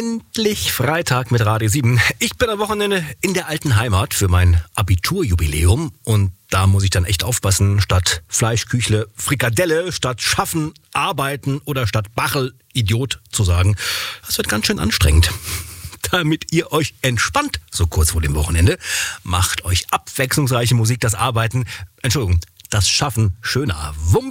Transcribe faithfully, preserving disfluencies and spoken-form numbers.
Endlich Freitag mit Radio sieben. Ich bin am Wochenende in der alten Heimat für mein Abiturjubiläum und da muss ich dann echt aufpassen, statt Fleischküchle Frikadelle, statt Schaffen, Arbeiten oder statt Bachel Idiot zu sagen. Das wird ganz schön anstrengend. Damit ihr euch entspannt, so kurz vor dem Wochenende, macht euch abwechslungsreiche Musik das Arbeiten, Entschuldigung, das Schaffen schöner. Wumms.